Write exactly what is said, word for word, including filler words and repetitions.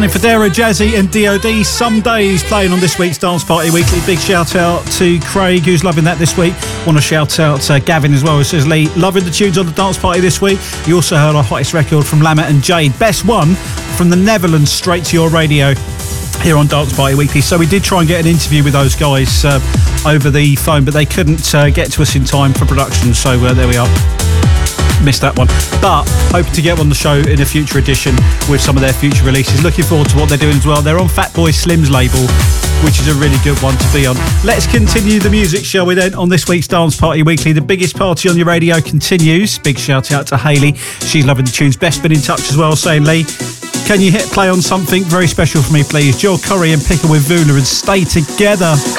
Federa, Jazzy and D O D, Some Days, playing on this week's Dance Party Weekly. Big shout out to Craig, who's loving that this week. Want to shout out uh, Gavin as well, who says, Lee, loving the tunes on the Dance Party this week. You also heard our hottest record from Lama and Jade, Best One from the Netherlands, straight to your radio here on Dance Party Weekly. So we did try and get an interview with those guys uh, over the phone, but they couldn't uh, get to us in time for production, so uh, there we are. Missed that one, but hoping to get on the show in a future edition with some of their future releases. Looking forward to what they're doing as well. They're on Fatboy Slim's label, which is a really good one to be on. Let's continue the music, shall we then, on this week's Dance Party Weekly. The biggest party on your radio continues. Big shout out to Hayley, she's loving the tunes. Beth's been in touch as well, saying, Lee, can you hit play on something very special for me, please? Joel Corey and Pickle with Vula and Stay Together.